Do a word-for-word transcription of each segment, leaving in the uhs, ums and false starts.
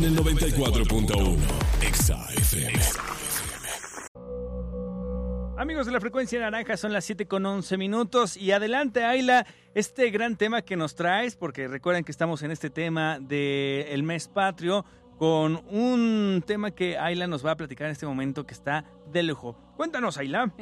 el noventa y cuatro punto uno. Exa F M. Amigos de la frecuencia naranja, son las siete con once minutos y adelante, Ayla, este gran tema que nos traes, porque recuerden que estamos en este tema del mes patrio, con un tema que Ayla nos va a platicar en este momento que está de lujo. Cuéntanos, Ayla.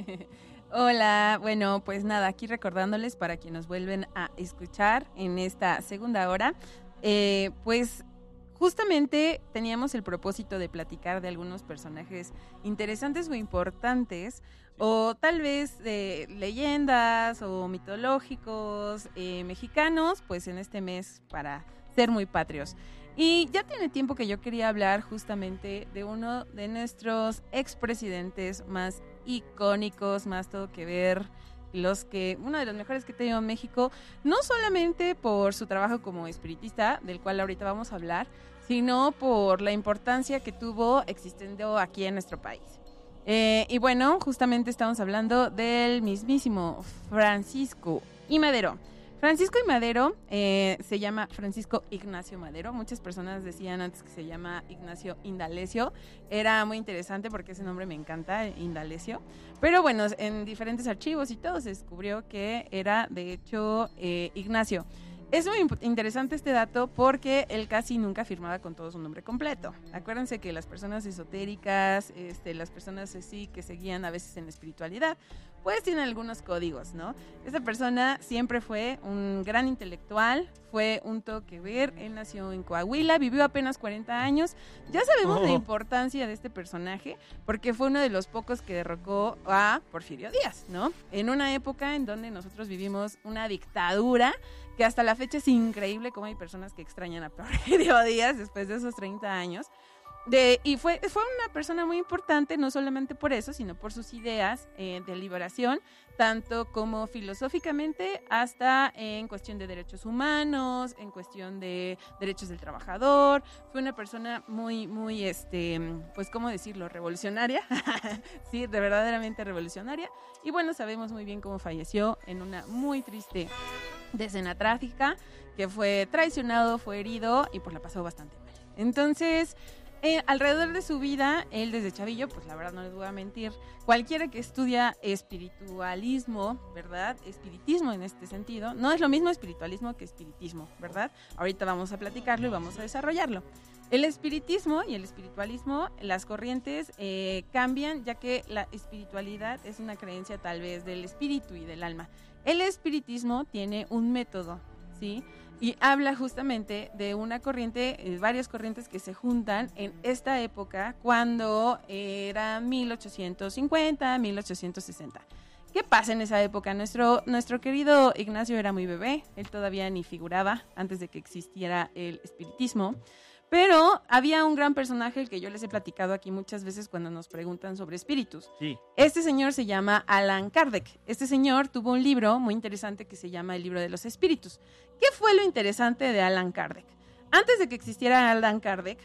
Hola, bueno, pues nada, aquí recordándoles para quienes nos vuelven a escuchar en esta segunda hora, eh, pues justamente teníamos el propósito de platicar de algunos personajes interesantes o importantes, o tal vez de leyendas o mitológicos eh, mexicanos, pues en este mes para ser muy patrios. Y ya tiene tiempo que yo quería hablar justamente de uno de nuestros expresidentes más icónicos, más todo que ver, los que uno de los mejores que ha tenido México, no solamente por su trabajo como espiritista, del cual ahorita vamos a hablar, sino por la importancia que tuvo existiendo aquí en nuestro país. Eh, y bueno, justamente estamos hablando del mismísimo Francisco I. Madero. Francisco I. Madero eh, se llama Francisco Ignacio Madero. Muchas personas decían antes que se llama Ignacio Indalecio. Era muy interesante porque ese nombre me encanta, Indalecio. Pero bueno, en diferentes archivos y todo se descubrió que era de hecho eh, Ignacio. Es muy interesante este dato porque él casi nunca firmaba con todo su nombre completo. Acuérdense que las personas esotéricas, este, las personas así que seguían a veces en la espiritualidad, pues tienen algunos códigos, ¿no? Esta persona siempre fue un gran intelectual, fue un toque ver, él nació en Coahuila, vivió apenas cuarenta años. Ya sabemos oh. la importancia de este personaje porque fue uno de los pocos que derrocó a Porfirio Díaz, ¿no? En una época en donde nosotros vivimos una dictadura que hasta la fecha es increíble cómo hay personas que extrañan a Porfirio Díaz después de esos treinta años. De, y fue, fue una persona muy importante, no solamente por eso, sino por sus ideas eh, de liberación, tanto como filosóficamente hasta en cuestión de derechos humanos, en cuestión de derechos del trabajador. Fue una persona muy, muy, este, pues, ¿cómo decirlo? Revolucionaria. Sí, de verdaderamente revolucionaria. Y bueno, sabemos muy bien cómo falleció en una muy triste escena trágica, que fue traicionado, fue herido y pues la pasó bastante mal. Entonces, Eh, alrededor de su vida, él desde chavillo, pues la verdad no les voy a mentir, cualquiera que estudia espiritualismo, ¿verdad? Espiritismo en este sentido, no es lo mismo espiritualismo que espiritismo, ¿verdad? Ahorita vamos a platicarlo y vamos a desarrollarlo. El espiritismo y el espiritualismo, las corrientes eh, cambian, ya que la espiritualidad es una creencia tal vez del espíritu y del alma. El espiritismo tiene un método, ¿sí? Y habla justamente de una corriente, eh, varias corrientes que se juntan en esta época cuando era mil ochocientos cincuenta, mil ochocientos sesenta. ¿Qué pasa en esa época? Nuestro, nuestro querido Ignacio era muy bebé, él todavía ni figuraba antes de que existiera el espiritismo. Pero había un gran personaje, el que yo les he platicado aquí muchas veces cuando nos preguntan sobre espíritus. Sí. Este señor se llama Allan Kardec. Este señor tuvo un libro muy interesante que se llama El libro de los espíritus. ¿Qué fue lo interesante de Allan Kardec? Antes de que existiera Allan Kardec,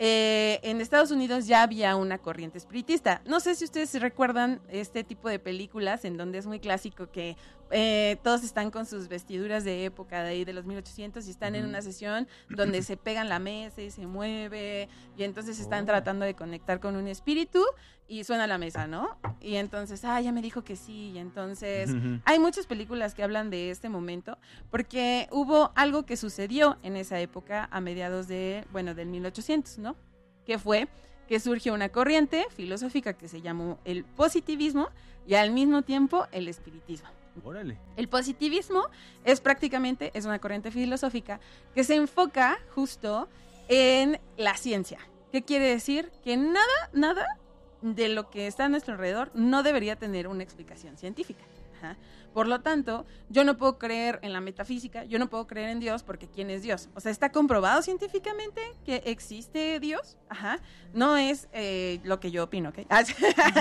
eh, en Estados Unidos ya había una corriente espiritista. No sé si ustedes recuerdan este tipo de películas en donde es muy clásico que eh, todos están con sus vestiduras de época de ahí de los mil ochocientos y están uh-huh. en una sesión donde se pegan la mesa y se mueve y entonces están oh. tratando de conectar con un espíritu y suena la mesa, ¿no? Y entonces, ah, ya me dijo que sí, y entonces uh-huh. hay muchas películas que hablan de este momento porque hubo algo que sucedió en esa época a mediados de, bueno, del mil ochocientos, ¿no? Que fue que surgió una corriente filosófica que se llamó el positivismo y al mismo tiempo el espiritismo. Órale. El positivismo es prácticamente, es una corriente filosófica que se enfoca justo en la ciencia. ¿Qué quiere decir? Que nada, nada de lo que está a nuestro alrededor no debería tener una explicación científica. Ajá. Por lo tanto, yo no puedo creer en la metafísica, yo no puedo creer en Dios porque ¿quién es Dios? O sea, ¿está comprobado científicamente que existe Dios? Ajá. No es eh, lo que yo opino, ¿ok? es,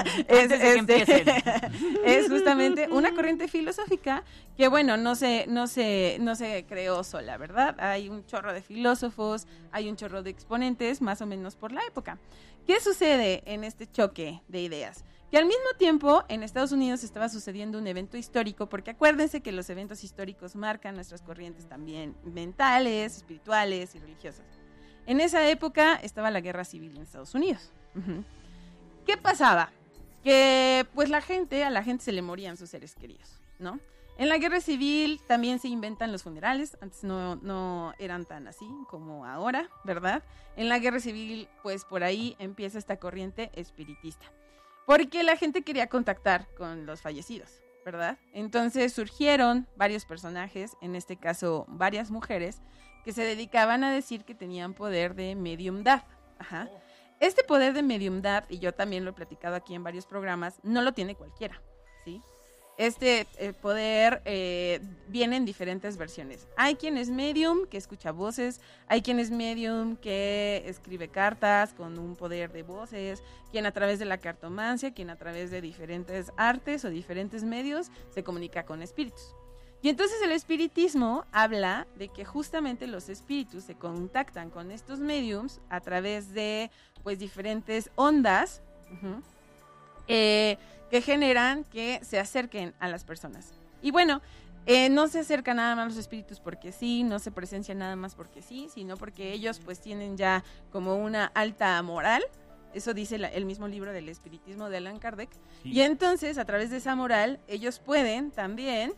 este, es justamente una corriente filosófica que, bueno, no se, no se, no se creó sola, ¿verdad? Hay un chorro de filósofos, hay un chorro de exponentes, más o menos por la época. ¿Qué sucede en este choque de ideas? Que al mismo tiempo en Estados Unidos estaba sucediendo un evento histórico, porque acuérdense que los eventos históricos marcan nuestras corrientes también mentales, espirituales y religiosas. En esa época estaba la guerra civil en Estados Unidos. Uh-huh. ¿Qué pasaba? Que pues la gente, a la gente se le morían sus seres queridos, ¿no? En la guerra civil también se inventan los funerales, antes no, no eran tan así como ahora, ¿verdad? En la guerra civil, pues por ahí empieza esta corriente espiritista, porque la gente quería contactar con los fallecidos, ¿verdad? Entonces surgieron varios personajes, en este caso varias mujeres, que se dedicaban a decir que tenían poder de mediumdad. Ajá. Este poder de mediumdad, y yo también lo he platicado aquí en varios programas, no lo tiene cualquiera, ¿sí? Este eh, poder eh, viene en diferentes versiones. Hay quien es medium, que escucha voces, hay quien es medium, que escribe cartas con un poder de voces, quien a través de la cartomancia, quien a través de diferentes artes o diferentes medios se comunica con espíritus. Y entonces el espiritismo habla de que justamente los espíritus se contactan con estos mediums a través de pues diferentes ondas, uh-huh, eh, que generan que se acerquen a las personas. Y bueno, eh, no se acercan nada más los espíritus porque sí, no se presencian nada más porque sí, sino porque ellos pues tienen ya como una alta moral. Eso dice la, el mismo libro del espiritismo de Allan Kardec. Sí. Y entonces, a través de esa moral, ellos pueden también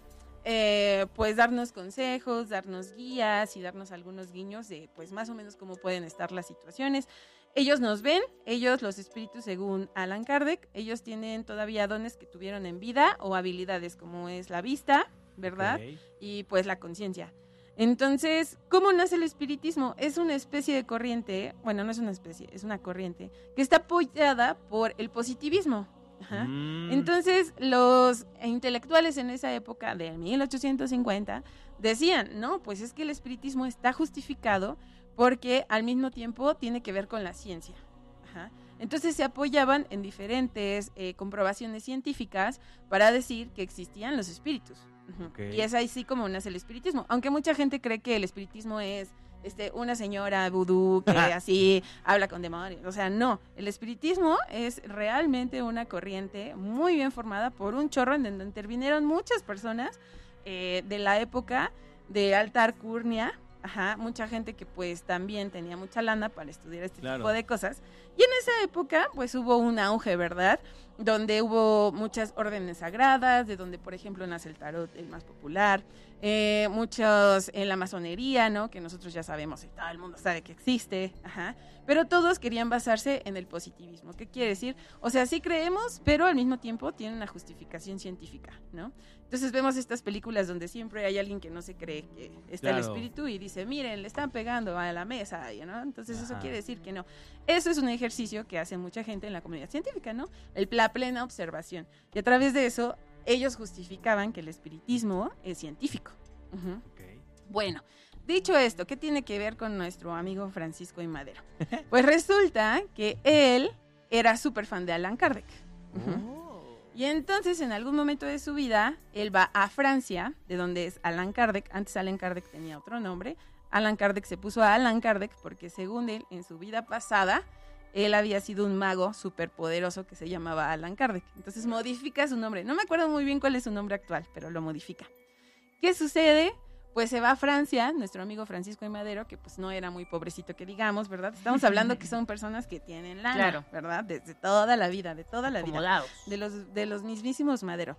eh, pues darnos consejos, darnos guías y darnos algunos guiños de pues más o menos cómo pueden estar las situaciones. Ellos nos ven, ellos, los espíritus, según Allan Kardec, ellos tienen todavía dones que tuvieron en vida o habilidades como es la vista, ¿verdad? Okay. Y pues la conciencia. Entonces, ¿cómo nace el espiritismo? Es una especie de corriente, bueno, no es una especie, es una corriente que está apoyada por el positivismo. Ajá. Mm. Entonces, los intelectuales en esa época de mil ochocientos cincuenta decían, no, pues es que el espiritismo está justificado porque al mismo tiempo tiene que ver con la ciencia. Ajá. Entonces se apoyaban en diferentes eh, comprobaciones científicas para decir que existían los espíritus. Uh-huh. Okay. Y es así como nace el espiritismo. Aunque mucha gente cree que el espiritismo es este, una señora vudú que así habla con demonios. O sea, no. El espiritismo es realmente una corriente muy bien formada por un chorro en donde intervinieron muchas personas eh, de la época de alta alcurnia. Ajá, mucha gente que pues también tenía mucha lana para estudiar este claro. tipo de cosas. Y en esa época pues hubo un auge, ¿verdad? Donde hubo muchas órdenes sagradas, de donde por ejemplo nace el tarot, el más popular, eh, muchos en la masonería, ¿no? Que nosotros ya sabemos y todo el mundo sabe que existe, ajá. Pero todos querían basarse en el positivismo. ¿Qué quiere decir? O sea, sí creemos, pero al mismo tiempo tienen una justificación científica, ¿no? Entonces vemos estas películas donde siempre hay alguien que no se cree que está claro. el espíritu y dice, miren, le están pegando a la mesa, ¿no? Entonces Ajá. eso quiere decir que no. Eso es un ejercicio que hace mucha gente en la comunidad científica, ¿no? El, la plena observación. Y a través de eso, ellos justificaban que el espiritismo es científico. Uh-huh. Okay. Bueno, dicho esto, ¿qué tiene que ver con nuestro amigo Francisco I. Madero? Pues resulta que él era súper fan de Allan Kardec. Uh-huh. Oh. Y entonces, en algún momento de su vida, él va a Francia, de donde es Allan Kardec. Antes Allan Kardec tenía otro nombre. Allan Kardec se puso a Allan Kardec porque, según él, en su vida pasada, él había sido un mago superpoderoso que se llamaba Allan Kardec. Entonces modifica su nombre. No me acuerdo muy bien cuál es su nombre actual, pero lo modifica. ¿Qué sucede? Pues se va a Francia, nuestro amigo Francisco I. Madero, que pues no era muy pobrecito que digamos, ¿verdad? Estamos hablando que son personas que tienen lana, claro. ¿verdad? Desde toda la vida, de toda la Acomodados. vida. De los, de los mismísimos Madero.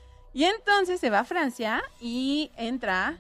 Y entonces se va a Francia y entra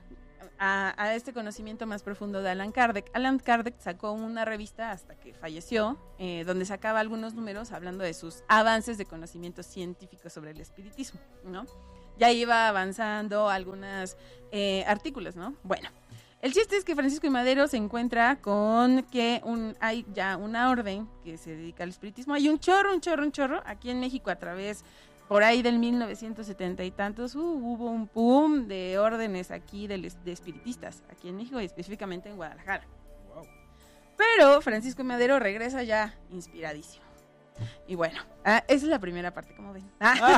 a, a este conocimiento más profundo de Allan Kardec. Allan Kardec sacó una revista hasta que falleció, eh, donde sacaba algunos números hablando de sus avances de conocimientos científicos sobre el espiritismo, ¿no? Ya iba avanzando algunos eh, artículos, ¿no? Bueno, el chiste es que Francisco I. Madero se encuentra con que un, hay ya una orden que se dedica al espiritismo. Hay un chorro, un chorro, un chorro. Aquí en México a través, por ahí del mil novecientos setenta y tantos, uh, hubo un boom de órdenes aquí de, de espiritistas, aquí en México y específicamente en Guadalajara. Wow. Pero Francisco I. Madero regresa ya inspiradísimo. Y bueno, ah, esa es la primera parte, ¿cómo ven?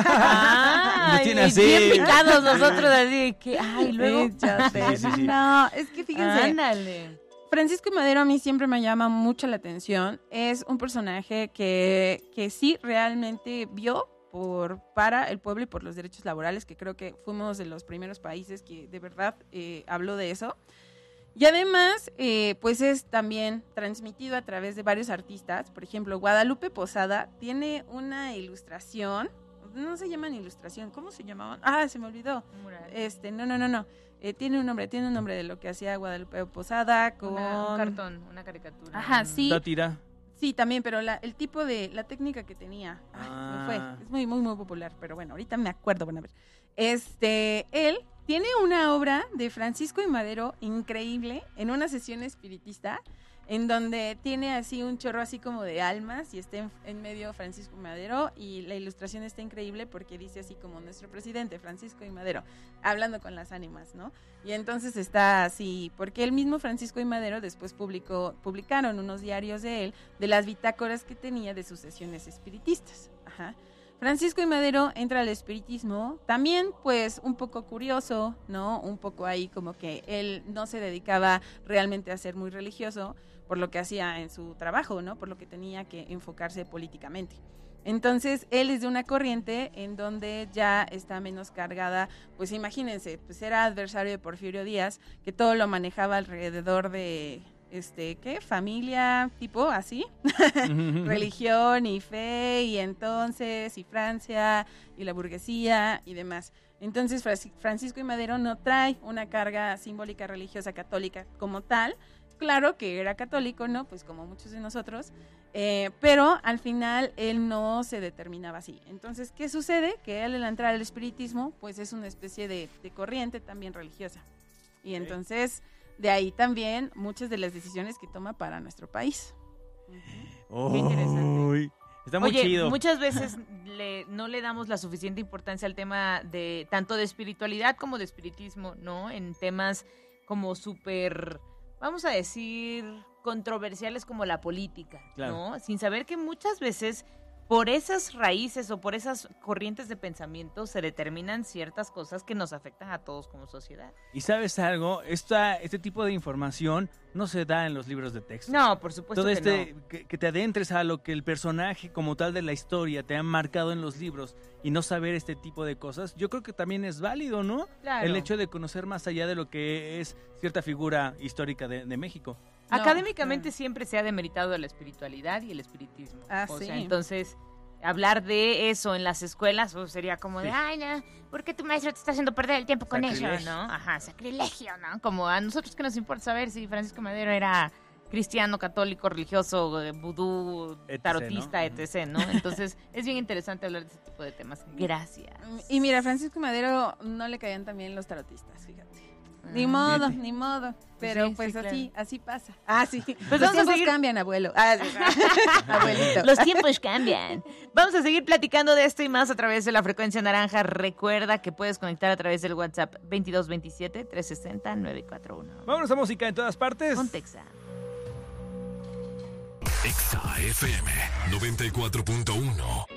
Ah, tiene así. Bien picados nosotros, así que, ay, luego. Sí, sí, sí. No, es que fíjense. Ándale. Francisco I. Madero a mí siempre me llama mucho la atención. Es un personaje que, que sí realmente vio por, para el pueblo y por los derechos laborales, que creo que fuimos de los primeros países que de verdad eh, habló de eso. Y además, eh, pues es también transmitido a través de varios artistas. Por ejemplo, Guadalupe Posada tiene una ilustración, no se llaman ilustración, ¿cómo se llamaban? Ah, se me olvidó. Mural. Este, no, no, no, no. Eh, tiene un nombre, tiene un nombre de lo que hacía Guadalupe Posada con... Una- un cartón, una caricatura. Ajá, un- sí. Sátira. Sí, también, pero la, el tipo de, la técnica que tenía, ay, Ah. me fue, es muy, muy, muy popular, pero bueno, ahorita me acuerdo, bueno, a ver. Este, él tiene una obra de Francisco y Madero increíble en una sesión espiritista, en donde tiene así un chorro así como de almas y está en, en medio Francisco y Madero, y la ilustración está increíble porque dice así como nuestro presidente, Francisco y Madero, hablando con las ánimas, ¿no? Y entonces está así, porque el mismo Francisco y Madero después publicó, publicaron unos diarios de él, de las bitácoras que tenía de sus sesiones espiritistas. Ajá. Francisco y Madero entra al espiritismo, también pues un poco curioso, ¿no? Un poco ahí como que él no se dedicaba realmente a ser muy religioso por lo que hacía en su trabajo, ¿no? Por lo que tenía que enfocarse políticamente. Entonces, él es de una corriente en donde ya está menos cargada, pues imagínense, pues era adversario de Porfirio Díaz, que todo lo manejaba alrededor de, este, ¿qué? Familia, tipo así, religión y fe, y entonces, y Francia, y la burguesía, y demás. Entonces, Francisco y Madero no trae una carga simbólica religiosa católica como tal. Claro que era católico, ¿no? Pues como muchos de nosotros, eh, pero al final él no se determinaba así. Entonces, ¿qué sucede? Que él al entrar al espiritismo, pues es una especie de, de corriente también religiosa. Y entonces, de ahí también muchas de las decisiones que toma para nuestro país. Uh-huh. Qué interesante. Uy, está muy Oye, chido. muchas veces le, no le damos la suficiente importancia al tema de tanto de espiritualidad como de espiritismo, ¿no? En temas como súper, vamos a decir, controversiales como la política, Claro. ¿no? Sin saber que muchas veces por esas raíces o por esas corrientes de pensamiento se determinan ciertas cosas que nos afectan a todos como sociedad. Y sabes algo, Esta, este tipo de información no se da en los libros de texto. No, por supuesto Todo que este, no. que, que te adentres a lo que el personaje como tal de la historia te ha marcado en los libros y no saber este tipo de cosas, yo creo que también es válido, ¿no? Claro. El hecho de conocer más allá de lo que es cierta figura histórica de, de México. No, Académicamente no. siempre se ha demeritado la espiritualidad y el espiritismo. Ah, o sí. sea, entonces, hablar de eso en las escuelas pues, sería como de, Sí. ay, no, ¿por qué tu maestro te está haciendo perder el tiempo con Sacrilegio. eso, no? Ajá, sacrilegio, ¿no? Como a nosotros que nos importa saber si Francisco Madero era cristiano, católico, religioso, eh, vudú, Etc, tarotista, ¿no? etcétera, ¿no? Entonces, es bien interesante hablar de ese tipo de temas. Gracias. Y mira, a Francisco y Madero no le caían también los tarotistas, fíjate. Ni Ah. modo, Fíjate. ni modo. Pero sí, pues sí, así, claro. así pasa. Ah, sí. Pues vamos los a tiempos seguir- cambian, abuelo. Ah, sí. Abuelito. Los tiempos cambian. Vamos a seguir platicando de esto y más a través de la frecuencia naranja. Recuerda que puedes conectar a través del WhatsApp veintidós veintisiete, trescientos sesenta, novecientos cuarenta y uno. Vámonos a música en todas partes. Con Texa. Exa F M noventa y cuatro punto uno.